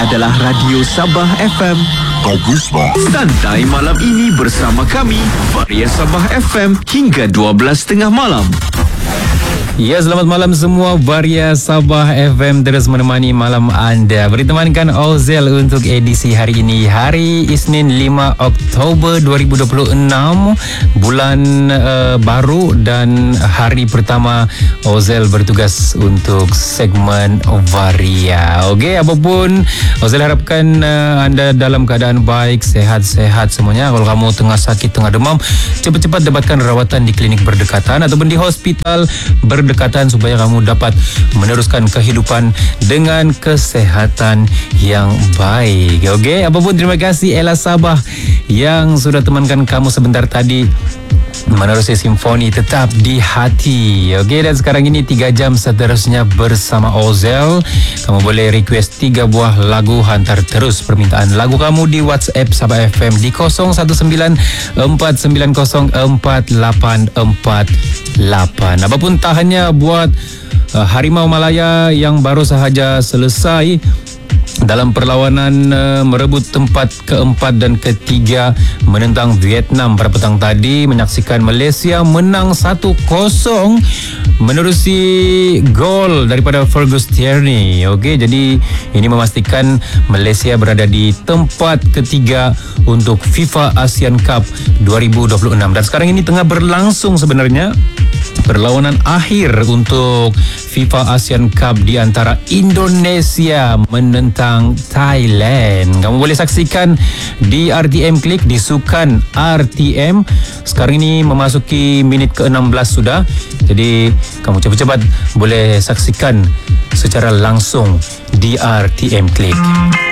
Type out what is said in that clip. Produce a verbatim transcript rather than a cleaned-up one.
adalah Radio Sabah F M. Bagus, bah. Santai malam ini bersama kami, Varia Sabah F M, hingga dua belas tiga puluh malam. Ya, selamat malam semua. Varia Sabah F M terus menemani malam anda. Bertemankan Ozel untuk edisi hari ini, hari Isnin lima Oktober dua ribu dua puluh enam, bulan uh, baru dan hari pertama Ozel bertugas untuk segmen Varia. Okey, apapun, Ozel harapkan uh, anda dalam keadaan baik, sehat-sehat semuanya. Kalau kamu tengah sakit, tengah demam, cepat-cepat dapatkan rawatan di klinik berdekatan ataupun di hospital berdekatan dekatan supaya kamu dapat meneruskan kehidupan dengan kesehatan yang baik. Okey, apapun, terima kasih Ella Sabah yang sudah temankan kamu sebentar tadi menerusi simfoni Tetap di Hati. Okey, dan sekarang ini tiga jam seterusnya bersama Ozel. Kamu boleh request tiga buah lagu, hantar terus permintaan lagu kamu di WhatsApp Sabah F M di kosong satu sembilan empat sembilan kosong empat lapan empat lapan. Apapun tahannya buat uh, Harimau Malaya yang baru sahaja selesai dalam perlawanan uh, merebut tempat keempat dan ketiga menentang Vietnam pada petang tadi, menyaksikan Malaysia menang satu kosong menerusi gol daripada Fergus Tierney. Okey, jadi ini memastikan Malaysia berada di tempat ketiga untuk FIFA ASEAN Cup dua ribu dua puluh enam, dan sekarang ini tengah berlangsung sebenarnya perlawanan akhir untuk FIFA ASEAN Cup di antara Indonesia menentang Thailand. Kamu boleh saksikan di R T M Klik, di Sukan R T M. Sekarang ini memasuki minit ke enam belas sudah. Jadi kamu cepat-cepat boleh saksikan secara langsung di R T M Klik.